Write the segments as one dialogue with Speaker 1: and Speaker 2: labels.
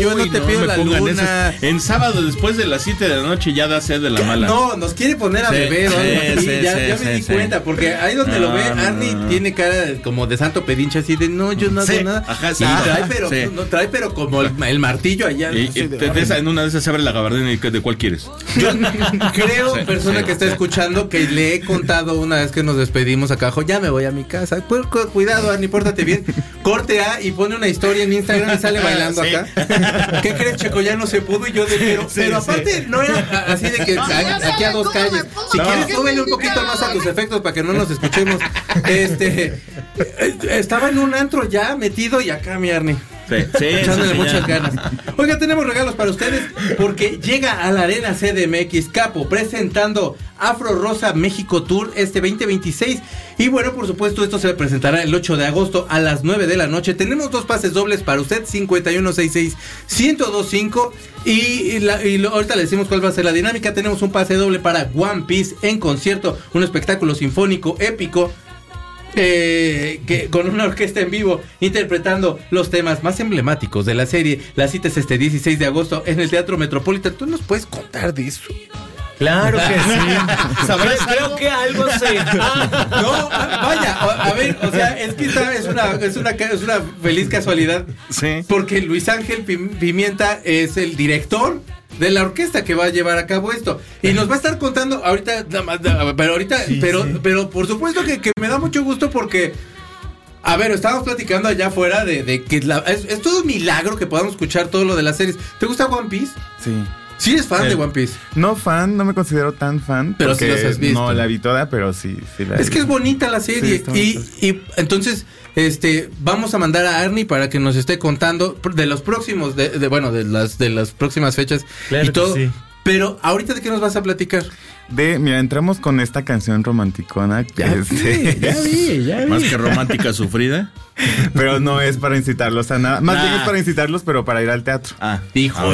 Speaker 1: yo no te pido la luna.
Speaker 2: En sábado después de las 7 de la noche ya da sed de la mala.
Speaker 1: No, nos quiere poner a beber. Ya me di cuenta, porque ahí donde lo ve, Arnie tiene cara como de santo pedinche, así de no, yo no hago nada.
Speaker 2: Ajá, sí.
Speaker 1: Trae, pero como el martillo allá.
Speaker 2: En una de esas se abre la gabardina y ¿de cuál quieres?
Speaker 1: Yo creo, persona que está escuchando, que le he contado una vez que nos despedimos acá, ya me voy a mi casa. Cuidado, Arnie, pórtate bien. Corte A y pone una historia en Instagram y sale bailando acá. ¿Qué crees, Checo? Ya no se pudo y yo pero aparte no era así de que aquí a dos calles. Si quieres, súbele un poquito más a tus efectos para que no nos escuchemos. Estaba en un antro ya metido y acá mi Arnie. Echándole muchas ganas. Oiga, tenemos regalos para ustedes porque llega a la Arena CDMX Capo presentando Afro Rosa México Tour 2026. Y bueno, por supuesto, esto se presentará el 8 de agosto a las 9 de la noche. Tenemos 2 pases dobles para usted, 5166-1025. Y ahorita le decimos cuál va a ser la dinámica. Tenemos un pase doble para One Piece en concierto, un espectáculo sinfónico épico. Que con una orquesta en vivo interpretando los temas más emblemáticos de la serie. La cita es 16 de agosto en el Teatro Metropolitan. ¿Tú nos puedes contar de eso?
Speaker 3: Claro que sí. Creo que algo sé.
Speaker 1: No, vaya, a ver, o sea, es que es una feliz casualidad.
Speaker 2: Sí.
Speaker 1: Porque Luis Ángel Pimienta es el director de la orquesta que va a llevar a cabo esto. Y nos va a estar contando ahorita, pero por supuesto que me da mucho gusto porque, a ver, estábamos platicando allá afuera de que es todo un milagro que podamos escuchar todo lo de las series. ¿Te gusta One Piece?
Speaker 4: Sí.
Speaker 1: ¿Sí eres fan de One Piece?
Speaker 4: No fan, no me considero tan fan.
Speaker 1: Pero sí los has visto.
Speaker 4: No la vi toda, pero sí la
Speaker 1: es que es bonita la serie. Sí, y entonces vamos a mandar a Arnie para que nos esté contando de los próximos, de las próximas fechas. Claro y todo. Sí. Pero ahorita, ¿de qué nos vas a platicar?
Speaker 4: Mira, entramos con esta canción romanticona que
Speaker 1: ya vi.
Speaker 2: Más que romántica sufrida.
Speaker 4: Pero no es para incitarlos a nada. Más bien es para incitarlos, pero para ir al teatro.
Speaker 1: Hijo.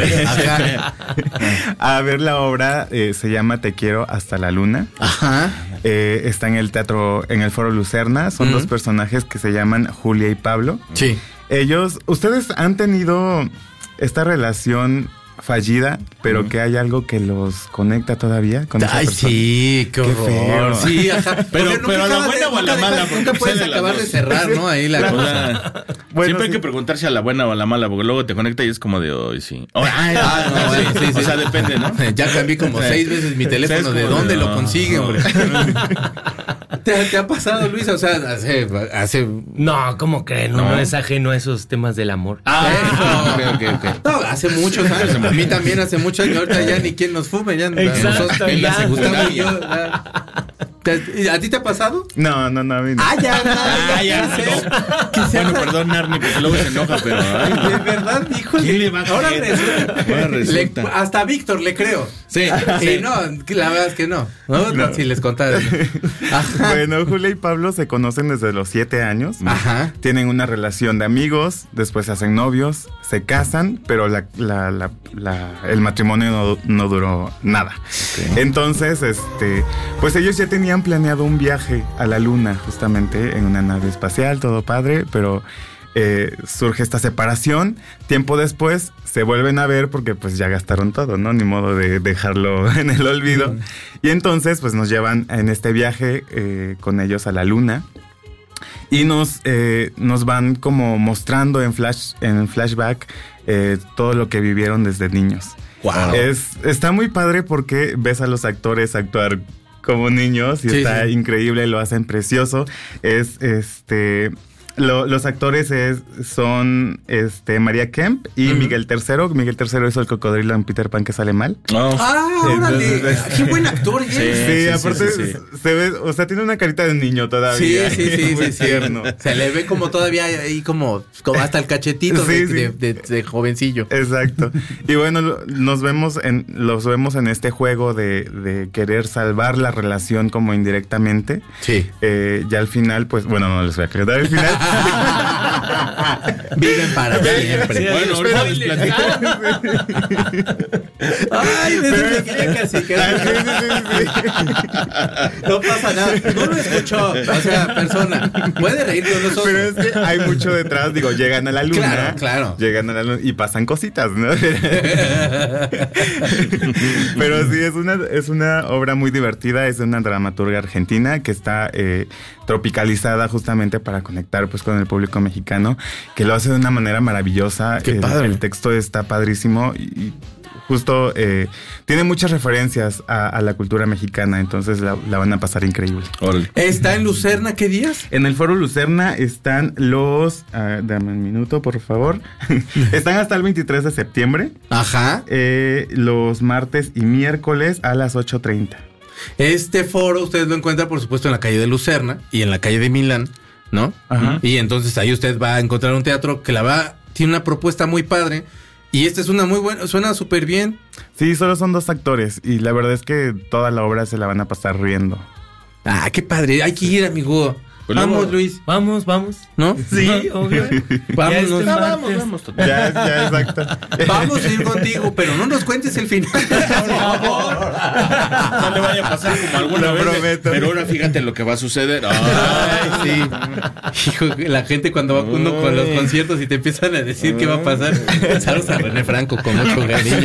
Speaker 4: A ver la obra, se llama Te quiero hasta la luna.
Speaker 1: Ajá.
Speaker 4: Está en el teatro, en el Foro Lucerna. Son dos personajes que se llaman Julia y Pablo.
Speaker 1: Sí.
Speaker 4: Ustedes han tenido esta relación fallida, pero que hay algo que los conecta todavía con esa persona.
Speaker 1: Sí, qué horror.
Speaker 4: Feo.
Speaker 1: Sí, ajá.
Speaker 2: Pero a la buena o a la mala,
Speaker 1: nunca puedes acabar de cerrar, ¿no? Ahí la cosa.
Speaker 2: Bueno, siempre hay que preguntarse a la buena o a la mala, porque luego te conecta y es como de hoy, sí.
Speaker 1: O
Speaker 2: sea, depende, ¿no?
Speaker 1: Ya cambié como 6 veces mi teléfono. ¿De dónde lo consigue, hombre? ¿Te ha pasado, Luis? O sea, hace...
Speaker 3: No, ¿cómo creen? No es ajeno a esos temas del amor.
Speaker 1: Okay. No, hace muchos años. A mí también hace muchos años. Ahorita ya ni quien nos fume. Ya
Speaker 3: exacto, ya.
Speaker 1: Gustavo y yo. ¿A ti te ha pasado?
Speaker 4: No, a mí no.
Speaker 2: Bueno, perdón, Arnie, porque luego se enoja, pero...
Speaker 1: de verdad, híjole.
Speaker 2: ¿Quién le va a creer?
Speaker 1: Ahora resulta. Hasta a Víctor le creo.
Speaker 2: Sí.
Speaker 1: No, la verdad es que no. No. Si les contara.
Speaker 4: Bueno, Julia y Pablo se conocen desde los 7 años.
Speaker 1: Ajá.
Speaker 4: Tienen una relación de amigos, después se hacen novios, se casan, pero el matrimonio no duró nada. Okay. Entonces, pues ellos ya tenían planeado un viaje a la luna, justamente en una nave espacial, todo padre, pero surge esta separación. Tiempo después se vuelven a ver porque pues ya gastaron todo, ¿no? Ni modo de dejarlo en el olvido. Y entonces pues nos llevan en este viaje con ellos a la luna. Y nos van como mostrando en flashback todo lo que vivieron desde niños.
Speaker 2: Wow.
Speaker 4: Está muy padre porque ves a los actores actuar como niños y está increíble, lo hacen precioso. Los actores son María Kemp y Miguel III. Miguel III es el cocodrilo en Peter Pan que sale mal.
Speaker 1: ¡Órale! ¡Qué buen actor!
Speaker 4: Sí, aparte se ve, o sea, tiene una carita de niño todavía.
Speaker 1: Sí, tierno. Se le ve como todavía ahí como hasta el cachetito de jovencillo.
Speaker 4: Exacto. Y bueno, los vemos en este juego de querer salvar la relación como indirectamente.
Speaker 1: Sí.
Speaker 4: Ya al final, pues, bueno, no les voy a contar el final.
Speaker 1: Viven para siempre.
Speaker 2: Bueno, ahorita les platico.
Speaker 1: Ay, me quería casi. No pasa nada. No lo escuchó. O sea, persona, puede reír con nosotros.
Speaker 4: Pero es que hay mucho detrás. Digo, llegan a la luna.
Speaker 1: Claro.
Speaker 4: Llegan a la luna y pasan cositas, ¿no? Pero sí, es una obra muy divertida. Es una dramaturga argentina que está tropicalizada justamente para conectar pues con el público mexicano, que lo hace de una manera maravillosa.
Speaker 1: Qué padre.
Speaker 4: El texto está padrísimo y justo tiene muchas referencias a la cultura mexicana, entonces la van a pasar increíble.
Speaker 2: Órale.
Speaker 1: ¿Está en Lucerna qué días?
Speaker 4: En el Foro Lucerna están los... dame un minuto, por favor. Están hasta el 23 de septiembre.
Speaker 1: Ajá.
Speaker 4: Los martes y miércoles a las 8:30.
Speaker 1: Este foro ustedes lo encuentran, por supuesto, en la calle de Lucerna y en la calle de Milán, ¿no?
Speaker 4: Ajá.
Speaker 1: Y entonces ahí usted va a encontrar un teatro que tiene una propuesta muy padre. Y esta es una muy buena, suena súper bien.
Speaker 4: Sí, solo son 2 actores y la verdad es que toda la obra se la van a pasar riendo.
Speaker 1: Ah, qué padre, hay que ir, amigo.
Speaker 2: Pues
Speaker 1: Vamos,
Speaker 2: luego,
Speaker 1: Luis.
Speaker 3: Vamos.
Speaker 1: ¿No?
Speaker 3: Sí, obvio.
Speaker 1: Vámonos.
Speaker 2: Vamos.
Speaker 4: Ya, exacto.
Speaker 1: Vamos a ir contigo, pero no nos cuentes el final. Por favor.
Speaker 2: No le vaya a pasar como alguna
Speaker 4: Lo
Speaker 2: vez.
Speaker 4: prometo.
Speaker 2: Pero ahora fíjate lo que va a suceder.
Speaker 1: Ay, sí. Hijo, la gente cuando va uno con los conciertos y te empiezan a decir qué va a pasar. Saludos a René Franco con mucho cariño.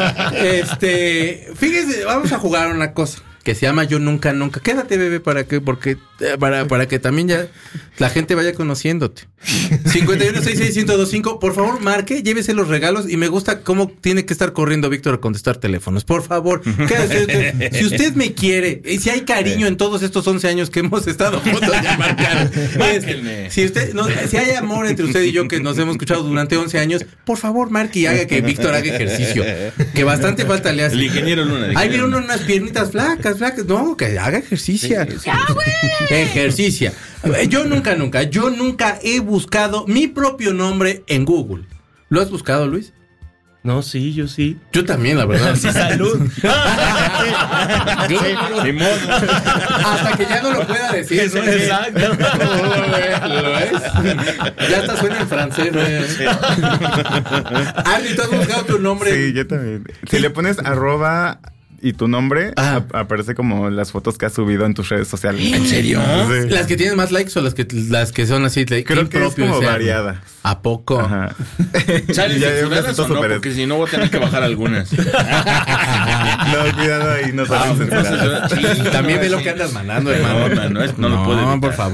Speaker 1: Fíjese, vamos a jugar una cosa que se llama Yo Nunca Nunca. Quédate, bebé, para que también ya la gente vaya conociéndote. 51661025. Por favor, marque, llévese los regalos. Y me gusta cómo tiene que estar corriendo Víctor a contestar teléfonos. Por favor, quédese. Si usted me quiere, y si hay cariño en todos estos 11 años que hemos estado juntos, ya marcar. Si hay amor entre usted y yo, que nos hemos escuchado durante 11 años, por favor, marque y haga que Víctor haga ejercicio. Que bastante falta le hace.
Speaker 2: El ingeniero Luna.
Speaker 1: Ahí viene unas piernitas flacas. No, que haga ejercicio. Ejercicia. Yo nunca he buscado mi propio nombre en Google. ¿Lo has buscado, Luis?
Speaker 3: No, sí, yo sí.
Speaker 1: Yo también, la verdad.
Speaker 3: Sí, salud.
Speaker 1: Hasta que ya no lo pueda decir. ¿No?
Speaker 3: Exacto.
Speaker 1: ¿Lo es? Ya hasta suena en francés. Arnie, ¿tú has buscado tu nombre?
Speaker 4: Sí, yo también. Si le pones @ y tu nombre, aparece como las fotos que has subido en tus redes sociales.
Speaker 1: ¿En serio?
Speaker 4: Sí.
Speaker 1: ¿Las que tienen más likes o las que son así?
Speaker 4: Creo que es como variada.
Speaker 1: ¿A poco?
Speaker 4: Ajá.
Speaker 2: ¿Salen
Speaker 4: Ya
Speaker 2: censuradas o no?
Speaker 4: superé.
Speaker 2: Porque si no voy a tener que bajar algunas.
Speaker 4: No, cuidado ahí, no salen censuradas.
Speaker 1: También ve lo que andas mandando, hermano.
Speaker 2: No lo puede evitar.
Speaker 1: por favor.